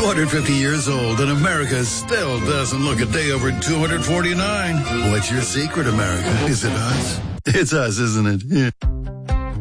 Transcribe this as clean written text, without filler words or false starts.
250 years old, and America still doesn't look a day over 249. What's your secret, America? Is it us? It's us, isn't it? Yeah.